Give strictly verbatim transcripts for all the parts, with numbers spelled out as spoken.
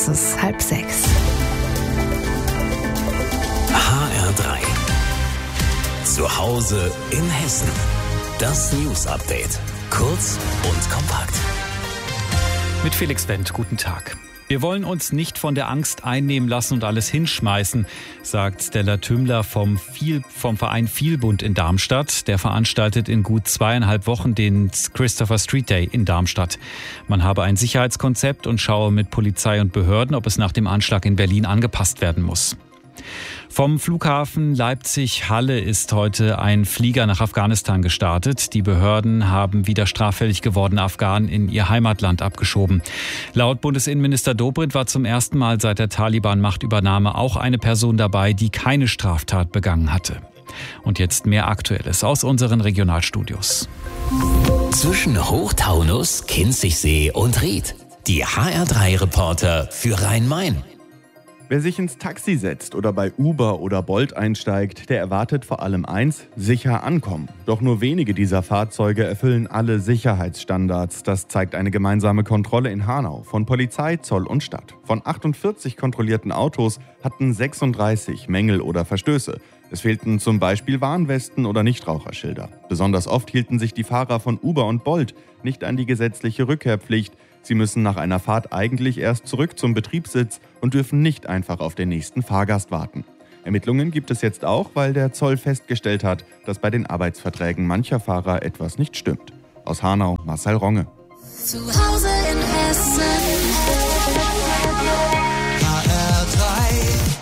Es ist halb sechs. H R drei. Zu Hause in Hessen. Das News Update. Kurz und kompakt. Mit Felix Wendt, guten Tag. Wir wollen uns nicht von der Angst einnehmen lassen und alles hinschmeißen, sagt Stella Tümmler vom, Viel, vom Verein Vielbund in Darmstadt. Der veranstaltet in gut zweieinhalb Wochen den Christopher Street Day in Darmstadt. Man habe ein Sicherheitskonzept und schaue mit Polizei und Behörden, ob es nach dem Anschlag in Berlin angepasst werden muss. Vom Flughafen Leipzig-Halle ist heute ein Flieger nach Afghanistan gestartet. Die Behörden haben wieder straffällig gewordene Afghanen in ihr Heimatland abgeschoben. Laut Bundesinnenminister Dobrindt war zum ersten Mal seit der Taliban-Machtübernahme auch eine Person dabei, die keine Straftat begangen hatte. Und jetzt mehr Aktuelles aus unseren Regionalstudios. Zwischen Hochtaunus, Kinzigsee und Ried. Die H R drei Reporter für Rhein-Main. Wer sich ins Taxi setzt oder bei Uber oder Bolt einsteigt, der erwartet vor allem eins: sicher ankommen. Doch nur wenige dieser Fahrzeuge erfüllen alle Sicherheitsstandards. Das zeigt eine gemeinsame Kontrolle in Hanau von Polizei, Zoll und Stadt. Von achtundvierzig kontrollierten Autos hatten sechsunddreißig Mängel oder Verstöße. Es fehlten zum Beispiel Warnwesten oder Nichtraucherschilder. Besonders oft hielten sich die Fahrer von Uber und Bolt nicht an die gesetzliche Rückkehrpflicht. Sie müssen nach einer Fahrt eigentlich erst zurück zum Betriebssitz und dürfen nicht einfach auf den nächsten Fahrgast warten. Ermittlungen gibt es jetzt auch, weil der Zoll festgestellt hat, dass bei den Arbeitsverträgen mancher Fahrer etwas nicht stimmt. Aus Hanau, Marcel Ronge. Zu Hause in Hessen. H R drei.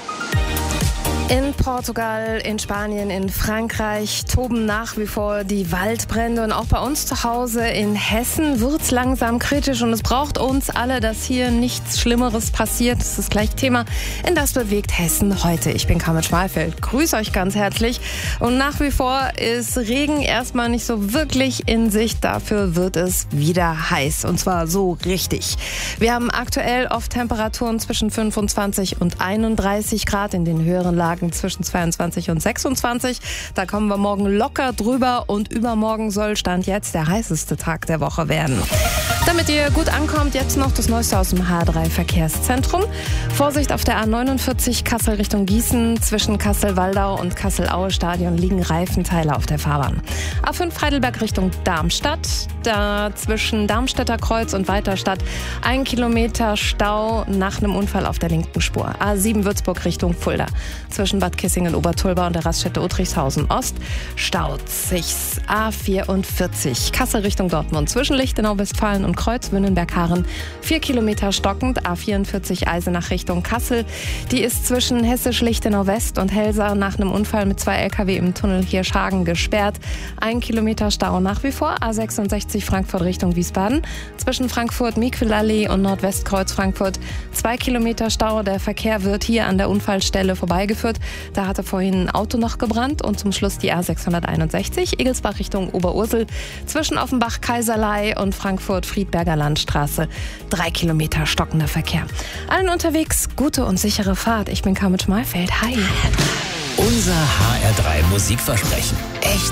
In Portugal, in Spanien, in Frankreich toben nach wie vor die Waldbrände. Und auch bei uns zu Hause in Hessen wird es langsam kritisch. Und es braucht uns alle, dass hier nichts Schlimmeres passiert. Das ist gleich Thema in Das bewegt Hessen heute. Ich bin Carmen Schmalfeld. Grüße euch ganz herzlich. Und nach wie vor ist Regen erstmal nicht so wirklich in Sicht. Dafür wird es wieder heiß. Und zwar so richtig. Wir haben aktuell oft Temperaturen zwischen fünfundzwanzig und einunddreißig Grad, in den höheren Lagen zwischen zweiundzwanzig und sechsundzwanzig. Da kommen wir morgen locker drüber und übermorgen soll Stand jetzt der heißeste Tag der Woche werden. Damit ihr gut ankommt, jetzt noch das Neueste aus dem H R drei Verkehrszentrum. Vorsicht auf der A neunundvierzig Kassel Richtung Gießen. Zwischen Kassel-Waldau und Kassel-Aue-Stadion liegen Reifenteile auf der Fahrbahn. A fünf Heidelberg Richtung Darmstadt. Da zwischen Darmstädter Kreuz und Weiterstadt ein Kilometer Stau nach einem Unfall auf der linken Spur. A sieben Würzburg Richtung Fulda. Zwischen Bad Kissingen-Obertulba und der Raststätte Uttrichshausen-Ost staut sich's. A vierundvierzig Kassel Richtung Dortmund. Zwischen Lichtenau-Westfalen und Kreuz-Wünnenberg-Haaren vier Kilometer stockend. A vierundvierzig Eisenach Richtung Kassel. Die ist zwischen Hessisch-Lichtenau-West und Helsa nach einem Unfall mit zwei L K W im Tunnel Hirschhagen gesperrt. Ein Kilometer Stau nach wie vor. A sechsundsechzig Frankfurt Richtung Wiesbaden. Zwischen Frankfurt-Miquelallee und Nordwestkreuz Frankfurt zwei Kilometer Stau. Der Verkehr wird hier an der Unfallstelle vorbeigeführt. Da hatte vorhin ein Auto noch gebrannt. Und zum Schluss die A sechshunderteinundsechzig Egelsbach Richtung Oberursel. Zwischen Offenbach Kaiserlei und Frankfurt Friedberger Landstraße. Drei Kilometer stockender Verkehr. Allen unterwegs gute und sichere Fahrt. Ich bin Carmen Schmalfeld. Hi. Unser H R drei Musikversprechen. Echt